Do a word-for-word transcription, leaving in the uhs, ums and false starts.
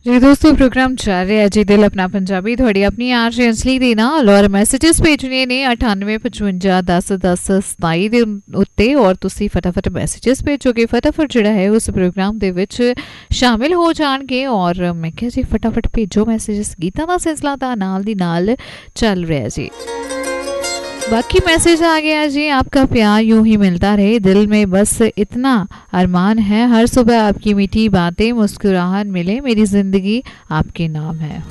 ਜੀ ਦੋਸਤੋ ਪ੍ਰੋਗਰਾਮ ਚੱਲ ਰਿਹਾ ਜੀ ਦਿਲ ਆਪਣਾ ਪੰਜਾਬੀ ਤੁਹਾਡੀ ਆਪਣੀ ਆਰਜੇ ਅੰਜਲੀ ਦੇ ਨਾਲ ਔਰ ਮੈਸੇजेस ਭੇਜਣੇ ਨੇ ਅਠਾਨਵੇਂ ਪਚਵੰਜਾ ਦਸ ਦਸ ਸਤਾਈ ਦੇ ਉੱਤੇ ਔਰ ਤੁਸੀਂ ਫਟਾਫਟ ਮੈਸੇजेस ਭੇਜੋਗੇ ਫਟਾਫਟ ਜਿਹੜਾ ਹੈ ਉਸ ਪ੍ਰੋਗਰਾਮ ਦੇ ਵਿੱਚ ਸ਼ਾਮਿਲ ਹੋ ਜਾਣਗੇ ਔਰ ਮੈਂ ਕਿਹਾ ਜੀ ਫਟਾਫਟ ਭੇਜੋ ਮੈਸੇजेस ਗੀਤਾਂ ਦਾ ਸਿਲਸਿਲਾ ਤਾਂ ਨਾਲ ਦੀ ਨਾਲ ਚੱਲ ਰਿਹਾ जी। बाकी मैसेज आ गया जी आपका प्यार यूं ही मिलता रहे दिल में बस इतना अरमान है हर सुबह आपकी मीठी बातें मुस्कुराहट मिले मेरी ज़िंदगी आपके नाम है।